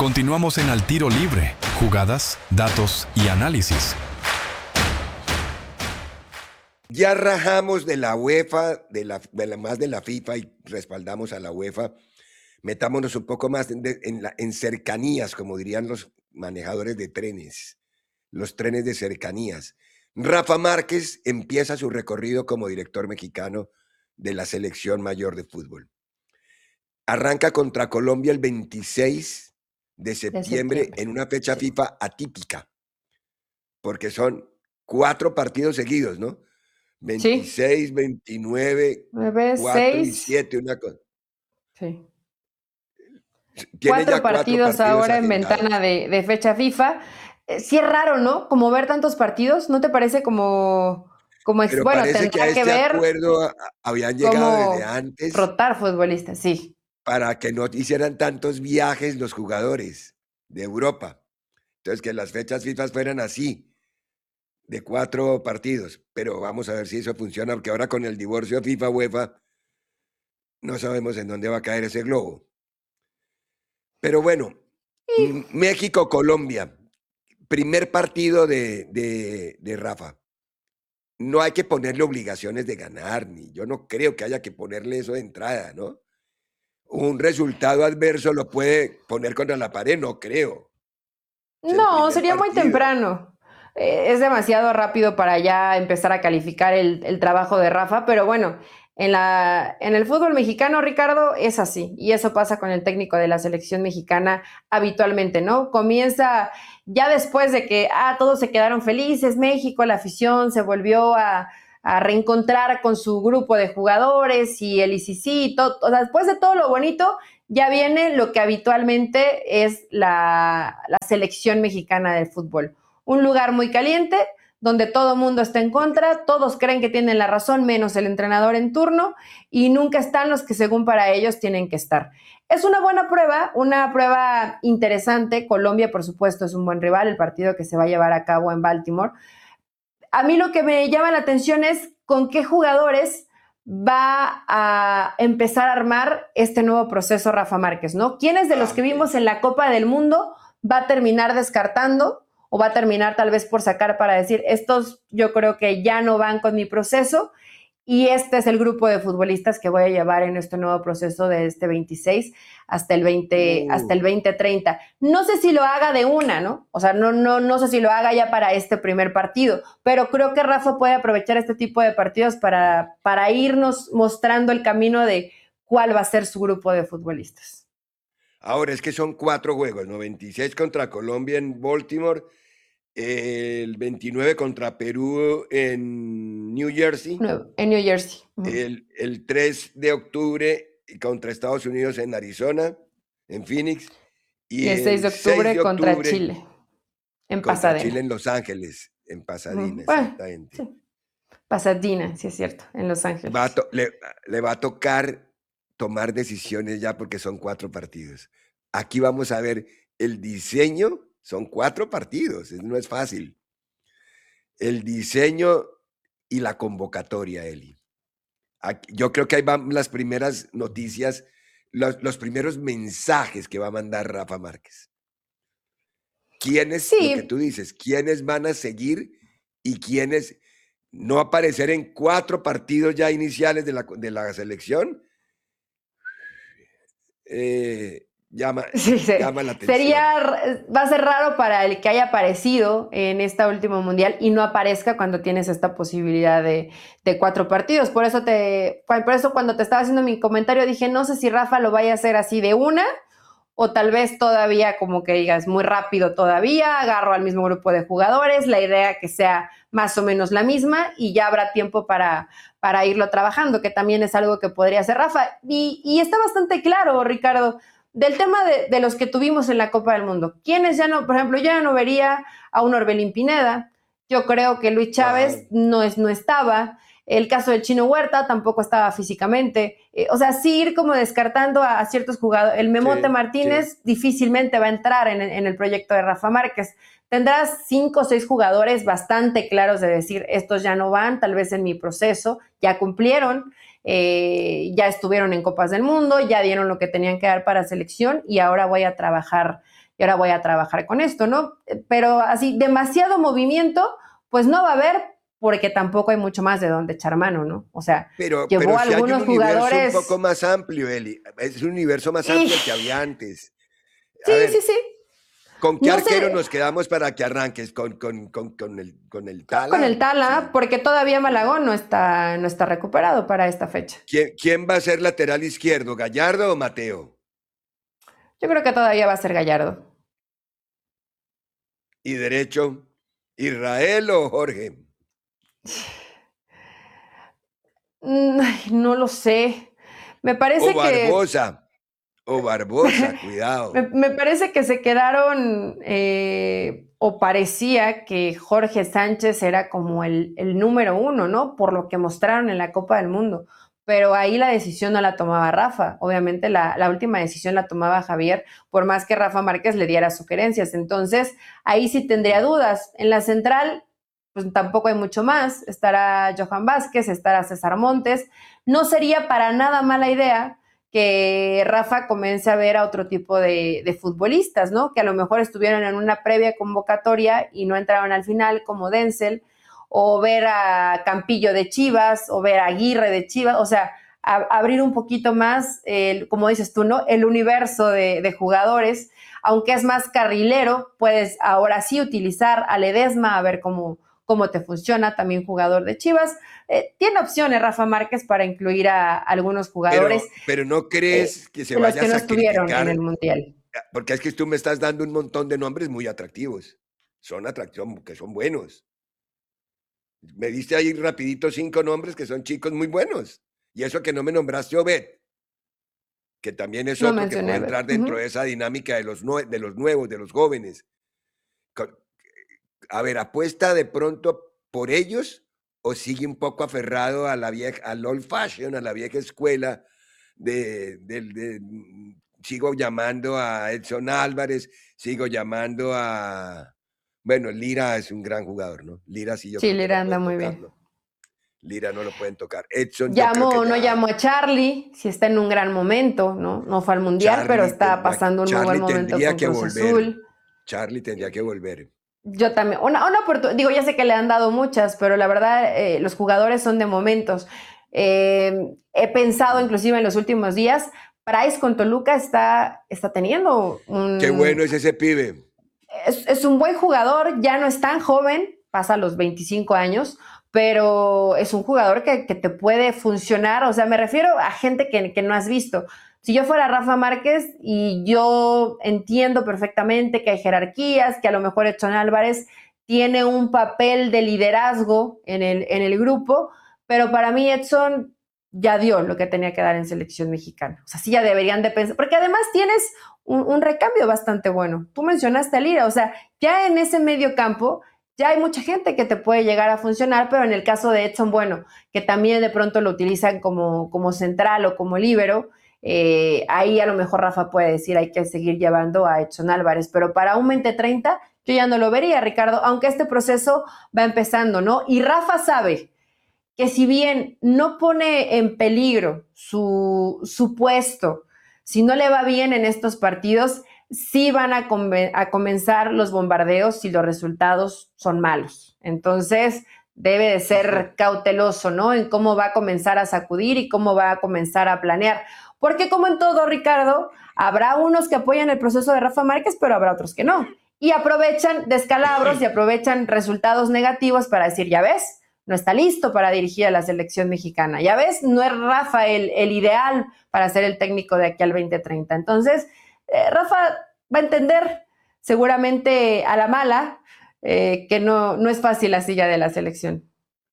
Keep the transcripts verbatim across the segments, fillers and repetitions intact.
Continuamos en Al Tiro Libre, jugadas, datos y análisis. Ya rajamos de la UEFA, de la, de la, más de la FIFA y respaldamos a la UEFA. Metámonos un poco más en, de, en, la, en cercanías, como dirían los manejadores de trenes, los trenes de cercanías. Rafa Márquez empieza su recorrido como director mexicano de la selección mayor de fútbol. Arranca contra Colombia el veintiséis de septiembre, de septiembre. En una fecha sí. FIFA atípica, porque son cuatro partidos seguidos, ¿no? veintiséis, sí. veintinueve, nueve, cuatro seis. Y siete, una cosa. Sí. Tiene cuatro, ya partidos cuatro partidos ahora agendados. En ventana de, de fecha FIFA. Eh, sí es raro, ¿no? Como ver tantos partidos, ¿no te parece como... como ex, Pero bueno, parece que a este que ver acuerdo habían llegado desde antes. Rotar futbolistas, sí. Para que no hicieran tantos viajes los jugadores de Europa. Entonces, que las fechas FIFA fueran así, de cuatro partidos. Pero vamos a ver si eso funciona, porque ahora con el divorcio FIFA-UEFA no sabemos en dónde va a caer ese globo. Pero bueno, sí. México-Colombia, primer partido de, de, de Rafa. No hay que ponerle obligaciones de ganar, ni yo no creo que haya que ponerle eso de entrada, ¿no? Un resultado adverso lo puede poner contra la pared, no creo. Es no, sería partido. Muy temprano. Eh, es demasiado rápido para ya empezar a calificar el, el trabajo de Rafa, pero bueno, en, la, en el fútbol mexicano, Ricardo, es así, y eso pasa con el técnico de la selección mexicana habitualmente, ¿no? Comienza ya después de que, ah, todos se quedaron felices, México, la afición se volvió a, a reencontrar con su grupo de jugadores y el I C C, y todo, o sea, después de todo lo bonito, ya viene lo que habitualmente es la, la selección mexicana de fútbol. Un lugar muy caliente, donde todo el mundo está en contra, todos creen que tienen la razón, menos el entrenador en turno, y nunca están los que según para ellos tienen que estar. Es una buena prueba, una prueba interesante. Colombia, por supuesto, es un buen rival, el partido que se va a llevar a cabo en Baltimore. A mí lo que me llama la atención es con qué jugadores va a empezar a armar este nuevo proceso Rafa Márquez, ¿no? ¿Quiénes de los que vimos en la Copa del Mundo va a terminar descartando o va a terminar tal vez por sacar para decir, estos yo creo que ya no van con mi proceso y este es el grupo de futbolistas que voy a llevar en este nuevo proceso de este veintiséis hasta el veinte, uh. hasta el veinte treinta? No sé si lo haga de una, ¿no? O sea, no, no, no sé si lo haga ya para este primer partido, pero creo que Rafa puede aprovechar este tipo de partidos para, para irnos mostrando el camino de cuál va a ser su grupo de futbolistas. Ahora, es que son cuatro juegos, ¿no? veintiséis contra Colombia en Baltimore, el veintinueve contra Perú en New Jersey. No, en New Jersey. Uh-huh. El, el tres de octubre contra Estados Unidos en Arizona, en Phoenix. Y, y el seis de octubre, seis de octubre contra Chile, en contra Pasadena. Chile en Los Ángeles, en Pasadena, uh, bueno, exactamente. Sí. Pasadena, sí es cierto, en Los Ángeles. Va to- le, le va a tocar tomar decisiones ya porque son cuatro partidos. Aquí vamos a ver el diseño. Son cuatro partidos, no es fácil. El diseño y la convocatoria, Eli. Aquí, yo creo que ahí van las primeras noticias, los, los primeros mensajes que va a mandar Rafa Márquez. ¿Quiénes, sí. lo que tú dices, quiénes van a seguir y quiénes no aparecer en cuatro partidos ya iniciales de la, de la selección? Eh... Llama, sí, sí. llama la atención. Sería, va a ser raro para el que haya aparecido en esta última mundial y no aparezca cuando tienes esta posibilidad de, de cuatro partidos. Por eso, te, por eso cuando te estaba haciendo mi comentario dije, no sé si Rafa lo vaya a hacer así de una o tal vez todavía como que digas muy rápido todavía, agarro al mismo grupo de jugadores, la idea que sea más o menos la misma y ya habrá tiempo para, para irlo trabajando, que también es algo que podría hacer Rafa. Y, y está bastante claro, Ricardo, del tema de, de los que tuvimos en la Copa del Mundo. ¿Quiénes ya no? Por ejemplo, yo ya no vería a un Orbelín Pineda. Yo creo que Luis Chávez no, es, no estaba. El caso del Chino Huerta tampoco estaba físicamente. Eh, o sea, sí ir como descartando a, a ciertos jugadores. El Memote sí, Martínez sí. difícilmente va a entrar en, en el proyecto de Rafa Márquez. Tendrás cinco o seis jugadores bastante claros de decir, estos ya no van, tal vez en mi proceso, ya cumplieron. Eh, ya estuvieron en Copas del Mundo, ya dieron lo que tenían que dar para selección y ahora voy a trabajar y ahora voy a trabajar con esto, ¿no? Pero así, demasiado movimiento, pues no va a haber, porque tampoco hay mucho más de dónde echar mano, ¿no? O sea, Pero, llevó pero a si hay un algunos universo un poco jugadores. más amplio, Eli. Es un universo más Y, amplio el que había antes. sí, A sí, ver, sí. ¿con qué No arquero sé, nos quedamos para que arranques? ¿Con, con, con, con el, con el con el Tala? Tala, Sí. porque todavía sí. Malagón no está, no está recuperado para esta fecha. ¿Quién, quién va a ser lateral izquierdo, Gallardo o Mateo? Yo creo que todavía va a ser Gallardo. ¿Y derecho? ¿Israel o Jorge? Mm, ay, no lo sé. Me O parece que Barbosa. O Barbosa, cuidado. me, me parece que se quedaron eh, o parecía que Jorge Sánchez era como el, el número uno, ¿no? Por lo que mostraron en la Copa del Mundo. Pero ahí la decisión no la tomaba Rafa. Obviamente la, la última decisión la tomaba Javier, por más que Rafa Márquez le diera sugerencias. Entonces, ahí sí tendría dudas. En la central, pues tampoco hay mucho más. Estará Johan Vázquez, estará César Montes. No sería para nada mala idea que Rafa comience a ver a otro tipo de, de, futbolistas, ¿no? Que a lo mejor estuvieron en una previa convocatoria y no entraron al final, como Denzel, o ver a Campillo de Chivas, o ver a Aguirre de Chivas, o sea, a, a abrir un poquito más, el, como dices tú, ¿no? El universo de, de jugadores, aunque es más carrilero, puedes ahora sí utilizar a Ledesma a ver cómo, cómo te funciona, también jugador de Chivas. Eh, tiene opciones Rafa Márquez para incluir a, a algunos jugadores Pero, pero no eh, crees que se de los vaya a que no estuvieron en el sacrificar, Mundial. porque es que tú me estás dando un montón de nombres muy atractivos. Son atracción, que son buenos. Me diste ahí rapidito cinco nombres que son chicos muy buenos. Y eso que no me nombraste Obed, que también es No otro que mencioné puede a Beth. entrar Uh dentro -huh. de esa dinámica de los, nue de los nuevos, de los jóvenes. A ver, ¿apuesta de pronto por ellos o sigue un poco aferrado a la vieja, al old fashion, a la vieja escuela de, de, de, de sigo llamando a Edson Álvarez, sigo llamando a... Bueno, Lira es un gran jugador, ¿no? Lira sí yo Sí, creo que Lira no anda pueden muy bien. tocarlo. Lira no lo pueden tocar. Edson yo creo Llamó que o no ya... llamó a Charlie, si está en un gran momento, ¿no? No fue al Mundial, pero Charlie está tendría, pasando un muy buen Charlie momento tendría con que Cruz volver. Azul. Charlie tendría que volver. Yo también, una, una oportunidad, digo, ya sé que le han dado muchas, pero la verdad, eh, los jugadores son de momentos. Eh, he pensado Mm. inclusive en los últimos días, Price con Toluca está, está teniendo Qué un, bueno es ese pibe. es, es un buen jugador, ya no es tan joven, pasa los veinticinco años, pero es un jugador que, que te puede funcionar, o sea, me refiero a gente que, que no has visto. Si yo fuera Rafa Márquez y yo entiendo perfectamente que hay jerarquías, que a lo mejor Edson Álvarez tiene un papel de liderazgo en el, en el grupo, pero para mí Edson ya dio lo que tenía que dar en selección mexicana. O sea, sí ya deberían de pensar, porque además tienes un, un recambio bastante bueno. Tú mencionaste a Lira, o sea, ya en ese medio campo ya hay mucha gente que te puede llegar a funcionar, pero en el caso de Edson, bueno, que también de pronto lo utilizan como, como central o como líbero, eh, ahí a lo mejor Rafa puede decir hay que seguir llevando a Edson Álvarez, pero para un veinte treinta yo ya no lo vería, Ricardo, aunque este proceso va empezando, ¿no? Y Rafa sabe que si bien no pone en peligro su, su puesto, si no le va bien en estos partidos, sí van a, a comenzar los bombardeos si los resultados son malos. Entonces, debe de ser cauteloso, ¿no? En cómo va a comenzar a sacudir y cómo va a comenzar a planear. Porque como en todo, Ricardo, habrá unos que apoyan el proceso de Rafa Márquez, pero habrá otros que no. Y aprovechan descalabros y aprovechan resultados negativos para decir, ya ves, no está listo para dirigir a la selección mexicana. Ya ves, no es Rafa el, el ideal para ser el técnico de aquí al veinte treinta. Entonces, eh, Rafa va a entender seguramente a la mala eh, que no, no es fácil la silla de la selección.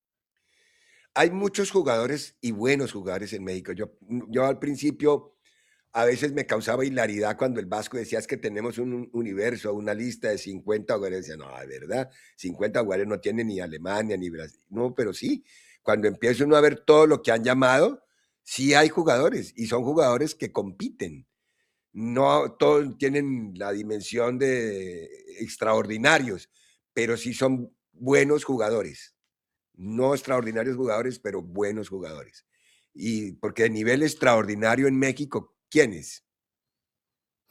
Hay muchos jugadores y buenos jugadores en México. Yo, yo al principio a veces me causaba hilaridad cuando el Vasco decía es que tenemos un universo, una lista de cincuenta jugadores. Decía, no, de verdad, cincuenta jugadores no tiene ni Alemania ni Brasil. No, pero sí, cuando empieza uno a ver todo lo que han llamado, sí hay jugadores y son jugadores que compiten. No todos tienen la dimensión de extraordinarios, pero sí son buenos jugadores. No extraordinarios jugadores, pero buenos jugadores. Y porque de nivel extraordinario en México, ¿quiénes?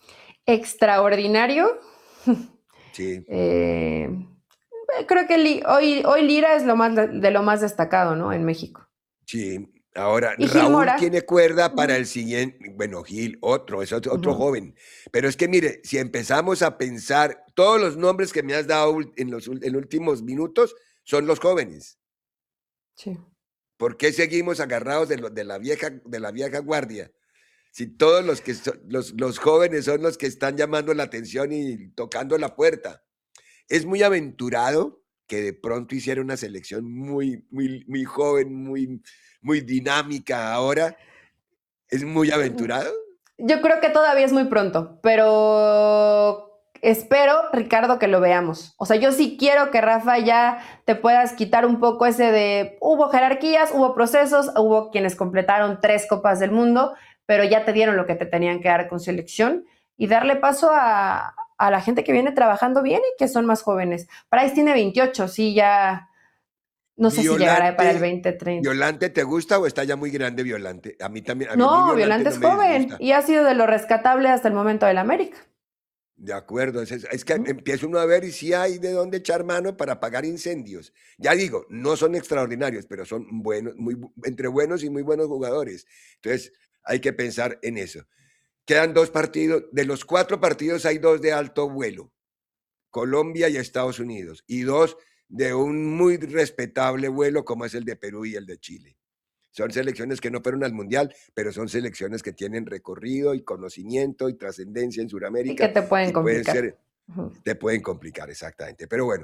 extraordinario. Sí. Eh, creo que li, hoy, hoy Lira es lo más de lo más destacado, ¿no? En México. Sí. Ahora, Y Raúl Gil Mora. tiene cuerda para el siguiente. Bueno, Gil, otro, es otro, otro Uh-huh. joven. Pero es que mire, si empezamos a pensar, todos los nombres que me has dado en los en últimos minutos son los jóvenes. Sí. ¿Por qué seguimos agarrados de, lo, de, la, vieja, de la vieja guardia? Si todos los, que so, los, los jóvenes son los que están llamando la atención y tocando la puerta. Es muy aventurado que de pronto hiciera una selección muy, muy, muy joven, muy, muy dinámica ahora. ¿Es muy aventurado? Yo creo que todavía es muy pronto, pero espero, Ricardo, que lo veamos. O sea, yo sí quiero que Rafa ya te puedas quitar un poco ese de hubo jerarquías, hubo procesos, hubo quienes completaron tres Copas del Mundo, pero ya te dieron lo que te tenían que dar con selección y darle paso a, a la gente que viene trabajando bien y que son más jóvenes. Price tiene veintiocho, sí, ya no sé Violante, si llegará para el veinte treinta. ¿Violante te gusta o está ya muy grande Violante? A mí también. A mí no, Violante, Violante no es me joven disgusta. y ha sido de lo rescatable hasta el momento del América. De acuerdo, es, es que empieza uno a ver y sí hay de dónde echar mano para apagar incendios. Ya digo, no son extraordinarios, pero son buenos, muy, entre buenos y muy buenos jugadores. Entonces, hay que pensar en eso. Quedan dos partidos, de los cuatro partidos hay dos de alto vuelo, Colombia y Estados Unidos, y dos de un muy respetable vuelo como es el de Perú y el de Chile. Son selecciones que no fueron al Mundial, pero son selecciones que tienen recorrido y conocimiento y trascendencia en Sudamérica. Y que te pueden y complicar. Pueden ser, uh-huh. Te pueden complicar, exactamente. Pero bueno.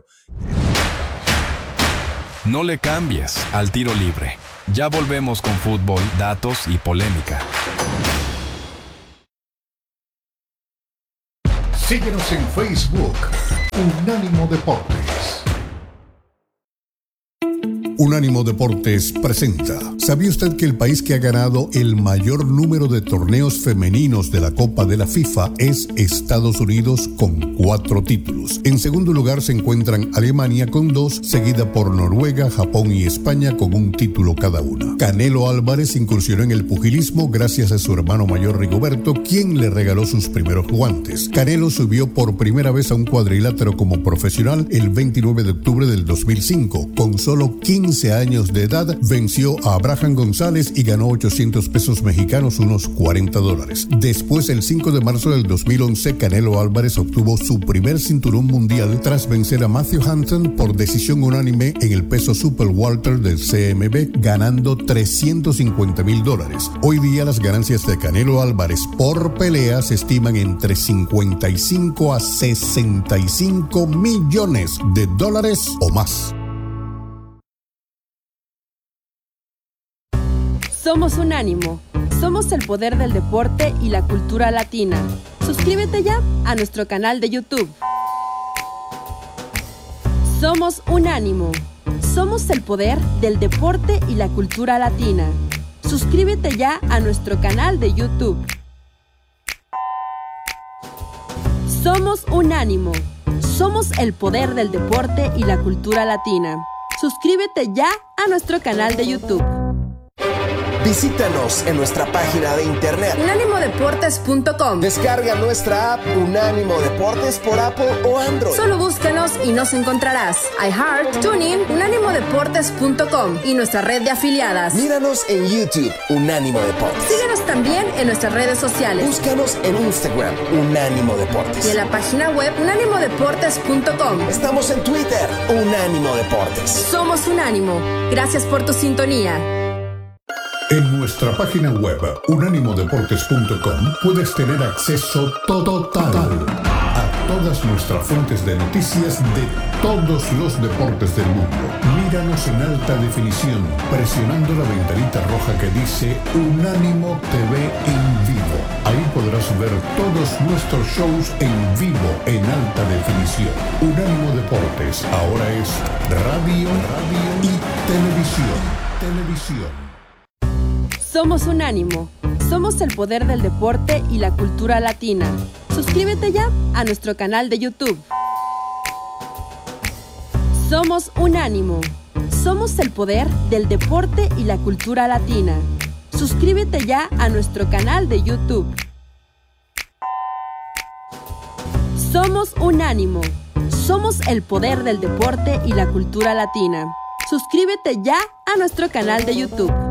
No le cambies al tiro libre. Ya volvemos con fútbol, datos y polémica. Síguenos en Facebook, Unánimo Deportes. Unánimo Deportes presenta. ¿Sabía usted que el país que ha ganado el mayor número de torneos femeninos de la Copa de la FIFA es Estados Unidos con cuatro títulos? En segundo lugar se encuentran Alemania con dos, seguida por Noruega, Japón y España con un título cada una. Canelo Álvarez incursionó en el pugilismo gracias a su hermano mayor Rigoberto, quien le regaló sus primeros guantes. Canelo subió por primera vez a un cuadrilátero como profesional el veintinueve de octubre del dos mil cinco. Con solo quince años de edad, venció a Abraham González y ganó ochocientos pesos mexicanos, unos cuarenta dólares. Después, el cinco de marzo del dos mil once, Canelo Álvarez obtuvo su primer cinturón mundial tras vencer a Matthew Hansen por decisión unánime en el peso super welter del C M B, ganando trescientos cincuenta mil dólares. Hoy día las ganancias de Canelo Álvarez por pelea se estiman entre cincuenta y cinco a sesenta y cinco millones de dólares o más. Somos Unánimo. Somos el poder del deporte y la cultura latina. Suscríbete ya a nuestro canal de YouTube. Somos Unánimo. Somos el poder del deporte y la cultura latina. Suscríbete ya a nuestro canal de YouTube. Somos Unánimo. Somos el poder del deporte y la cultura latina. Suscríbete ya a nuestro canal de YouTube. Visítanos en nuestra página de internet unánimo deportes punto com. Descarga nuestra app Unánimo Deportes por Apple o Android. Solo búscanos y nos encontrarás. iHeart, TuneIn, unánimo deportes punto com y nuestra red de afiliadas. Míranos en YouTube, Unánimo Deportes. Síguenos también en nuestras redes sociales. Búscanos en Instagram, Unánimo Deportes. Y en la página web unánimo deportes punto com. Estamos en Twitter, Unánimo Deportes. Somos Unánimo. Gracias por tu sintonía. En nuestra página web unánimo deportes punto com puedes tener acceso total a todas nuestras fuentes de noticias de todos los deportes del mundo. Míranos en alta definición presionando la ventanita roja que dice Unánimo T V en vivo. Ahí podrás ver todos nuestros shows en vivo en alta definición. Unánimo Deportes ahora es radio, radio y televisión. Televisión. Somos Unánimo. Somos el poder del deporte y la cultura latina. Suscríbete ya a nuestro canal de YouTube. Somos Unánimo. Somos el poder del deporte y la cultura latina. Suscríbete ya a nuestro canal de YouTube. Somos Unánimo. Somos el poder del deporte y la cultura latina. Suscríbete ya a nuestro canal de YouTube.